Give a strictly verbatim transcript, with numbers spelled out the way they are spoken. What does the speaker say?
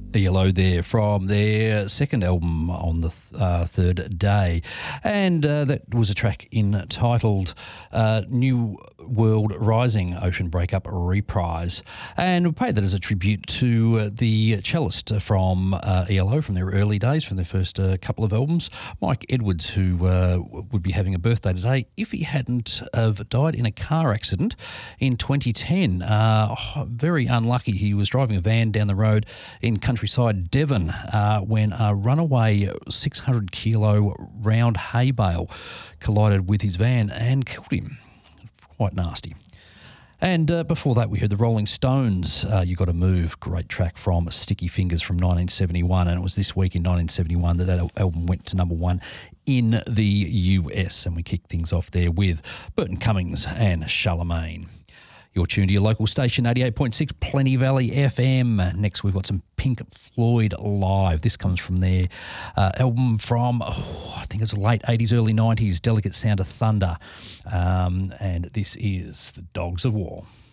E L O there from their second album on the th- uh, third day. And uh, that was a track entitled uh, New World Rising, Ocean Breakup Reprise. And we played that as a tribute to uh, the cellist from uh, E L O from their early days, from their first uh, couple of albums, Mike Edwards, who uh, would be having a birthday today if he hadn't have died in a car accident in twenty ten. Uh, very unlucky. He was driving a van down the road in countryside Devon uh, when a runaway six hundred kilo round hay bale collided with his van and killed him. Quite nasty. And uh, before that, we heard the Rolling Stones, uh, You Gotta Move, great track from Sticky Fingers from nineteen seventy-one. And it was this week in nineteen seventy-one that that album went to number one in the U S. And we kicked things off there with Burton Cummings and Charlemagne. You're tuned to your local station, eighty-eight point six Plenty Valley F M. Next, we've got some Pink Floyd live. This comes from their uh, album from, oh, I think it's late eighties, early nineties, Delicate Sound of Thunder. Um, and this is The Dogs of War.